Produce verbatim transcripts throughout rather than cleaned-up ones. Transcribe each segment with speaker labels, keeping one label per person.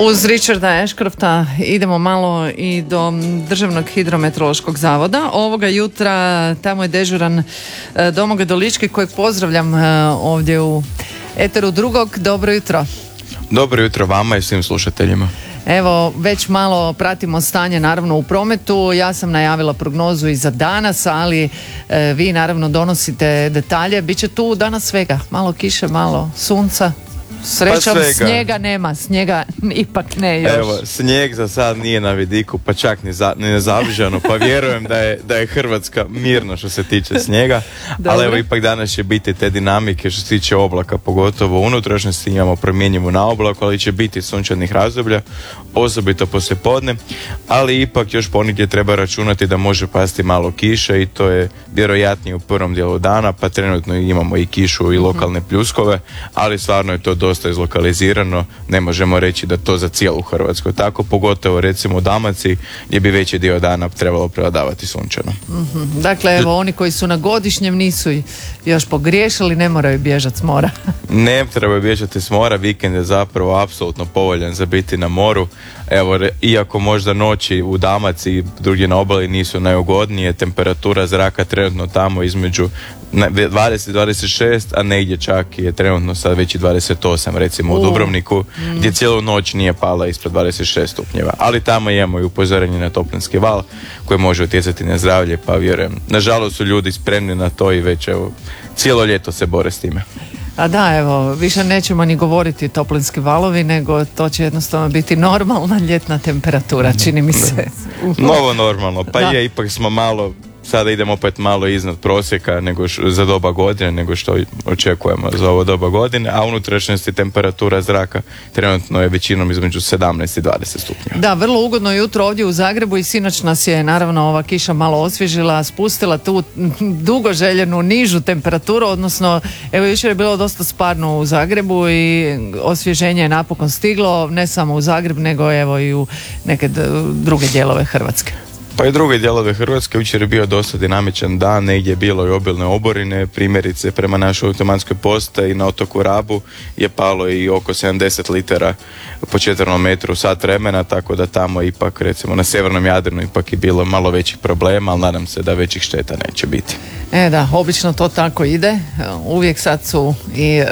Speaker 1: Uz Richarda Ashcrofta idemo malo i do Državnog hidrometeorološkog zavoda. Ovoga jutra tamo je dežuran Domagoj Dolički kojeg pozdravljam ovdje u eteru drugog. Dobro jutro.
Speaker 2: Dobro jutro vama i svim slušateljima.
Speaker 1: Evo, već malo pratimo stanje naravno u prometu. Ja sam najavila prognozu i za danas, ali e, vi naravno donosite detalje. Biće tu danas svega. Malo kiše, malo sunca. Srećom, pa snijega nema, snijega ipak ne još.
Speaker 2: Evo, snijeg za sad nije na vidiku, pa čak ni, za, ni nezavižano, pa vjerujem da je, da je Hrvatska mirna što se tiče snijega, ali evo ipak danas će biti te dinamike što se tiče oblaka, pogotovo u unutrašnjosti imamo promjenjivu na oblaku, ali će biti sunčanih razdoblja, osobito poslijepodne, ali ipak još ponegdje treba računati da može pasti malo kiše i to je vjerojatnije u prvom dijelu dana, pa trenutno imamo i kišu i lokalne pljuskove, ali stvarno je to dosta izlokalizirano, ne možemo reći da to za cijelu Hrvatsku tako, pogotovo recimo u Dalmaciji gdje bi veći dio dana trebalo prevladavati sunčano.
Speaker 1: Mm-hmm. Dakle, evo oni koji su na godišnjem nisu još pogriješili, ne moraju bježati s mora.
Speaker 2: Ne trebaju bježati s mora, vikend je zapravo apsolutno povoljan za biti na moru. Evo, iako možda noći u Dalmaciji, drugdje na obali nisu najugodnije, temperatura zraka trenutno tamo između dvadeset do dvadeset šest, a negdje čak je trenutno sad već i dvadeset osam, recimo u Dubrovniku, mm. gdje cijelu noć nije pala ispod dvadeset šest stupnjeva. Ali tamo imamo i upozorenje na toplinski val koji može utjecati na zdravlje, pa vjerujem. Nažalost su ljudi spremni na to i već evo, cijelo ljeto se bore s time.
Speaker 1: A da, evo, više nećemo ni govoriti toplinski valovi, nego to će jednostavno biti normalna ljetna temperatura, čini mi se.
Speaker 2: Novo normalno, pa da. Je, ipak smo malo, sada idemo opet malo iznad prosjeka nego š, za doba godine, nego što očekujemo za ovo doba godine, a unutrašnjosti temperatura zraka trenutno je većinom između sedamnaest i dvadeset stupnjeva.
Speaker 1: Da, vrlo ugodno jutro ovdje u Zagrebu i sinoć nas je naravno ova kiša malo osvježila, spustila tu dugo željenu nižu temperaturu, odnosno evo jučer je bilo dosta sparno u Zagrebu i osvježenje je napokon stiglo, ne samo u Zagreb nego evo i u neke druge dijelove Hrvatske.
Speaker 2: Pa i druge dijelove Hrvatske, jučer je bio dosta dinamičan dan, negdje je bilo i obilne oborine, primjerice prema našoj automatskoj postaji na otoku Rabu je palo i oko sedamdeset litara po četvrnom metru sat vremena, tako da tamo ipak recimo na sjevernom Jadranu ipak je bilo malo većih problema, ali nadam se da većih šteta neće biti.
Speaker 1: E da, obično to tako ide, uvijek sad su i e,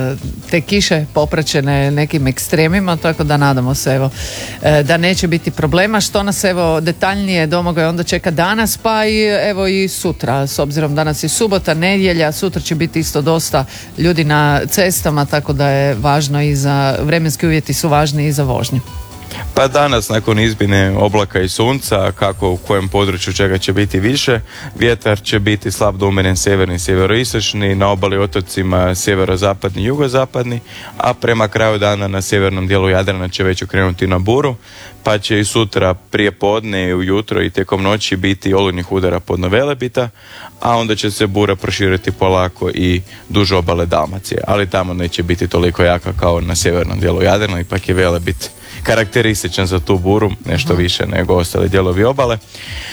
Speaker 1: te kiše popraćene nekim ekstremima, tako da nadamo se evo e, da neće biti problema. Što nas evo detaljnije Domagoj onda čeka danas, pa i evo i sutra, s obzirom danas je subota, nedjelja, sutra će biti isto dosta ljudi na cestama, tako da je važno i za, vremenski uvjeti su važni i za vožnju.
Speaker 2: Pa danas nakon izbine oblaka i sunca, kako u kojem području čega će biti više, vjetar će biti slab do umjeren sjeverni, sjeveroistočni, na obali otocima sjeverozapadni, jugozapadni, a prema kraju dana na sjevernom dijelu Jadrana će već okrenuti na buru, pa će i sutra prije podne, ujutro i tijekom noći biti olujnih udara pod Velebita, a onda će se bura proširiti polako i duž obale Dalmacije, ali tamo neće biti toliko jaka kao na sjevernom dijelu Jadrana, ipak je Velebit karakterističan za tu buru, nešto više nego ostali dijelovi obale. E,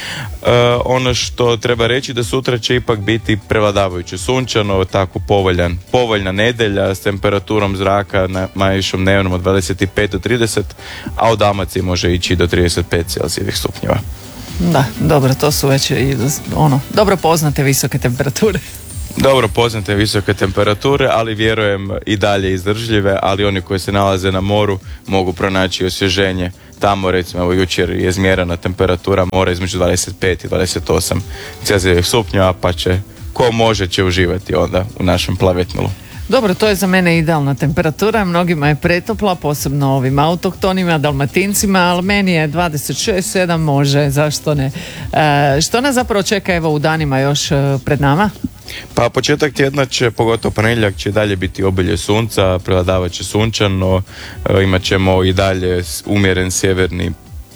Speaker 2: ono što treba reći da sutra će ipak biti prevladavajuće sunčano, tako povoljan, povoljna nedjelja s temperaturom zraka na najvišom dnevnom od dvadeset pet do trideset, a u Dalmaciji može ići do trideset pet celzijevih stupnjeva.
Speaker 1: Da, dobro, to su već i ono, dobro poznate visoke temperature.
Speaker 2: Dobro poznate visoke temperature, ali vjerujem i dalje izdržljive, ali oni koji se nalaze na moru mogu pronaći osvježenje. Tamo recimo evo, jučer je izmjerena temperatura mora između dvadeset pet i dvadeset osam celzijevih stupnjeva, pa će ko može će uživati onda u našem plavetnilu.
Speaker 1: Dobro, to je za mene idealna temperatura, mnogima je pretopla, posebno ovim autohtonima, dalmatincima, ali meni je dvadeset šest sedam može, zašto ne. E, što nas zapravo čeka evo u danima još e, pred nama?
Speaker 2: Pa početak tjedna će, pogotovo ponedjeljak, će dalje biti obilje sunca, prevladavat će sunčano, e, imat ćemo i dalje umjeren sjeverni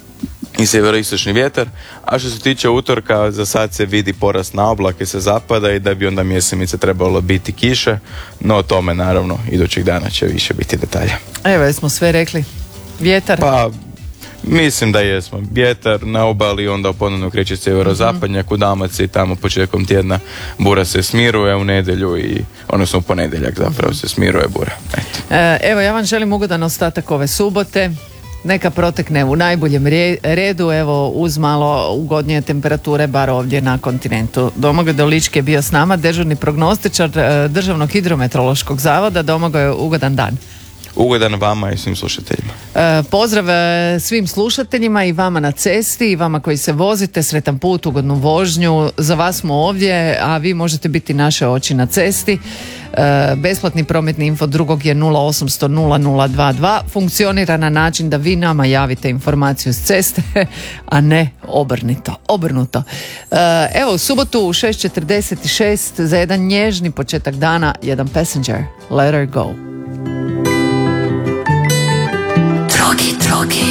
Speaker 2: i sjeveroistočni vjetar, a što se tiče utorka, za sad se vidi porast na oblake sa zapada i da bi onda mjesemice trebalo biti kiše, no o tome naravno idućeg dana će više biti detalja.
Speaker 1: Evo, jesmo sve rekli. Vjetar?
Speaker 2: Pa, mislim da jesmo. Vjetar na obali, onda ponovno kreće sjeverozapadnjak, u Dalmaciji tamo početkom tjedna bura se smiruje u nedjelju i odnosno u ponedjeljak zapravo se smiruje bura. Eto.
Speaker 1: Evo, ja vam želim ugodan ostatak ove subote. neka protekne u najboljem redu, evo uz malo ugodnije temperature, bar ovdje na kontinentu. Domagoj Dolički je bio s nama, dežurni prognostičar Državnog hidrometeorološkog zavoda. Domagoj, ugodan dan.
Speaker 2: Ugodan vama i svim slušateljima.
Speaker 1: E, pozdrav svim slušateljima i vama na cesti i vama koji se vozite, sretan put, ugodnu vožnju. Za vas smo ovdje, a vi možete biti naše oči na cesti. E, besplatni prometni info drugog je nula osamsto nula nula dva dva. Funkcionira na način da vi nama javite informaciju s ceste, a ne obrnuto. obrnuto. E, evo, u subotu u šest četrdeset šest za jedan nježni početak dana, jedan Passenger, Let Her Go.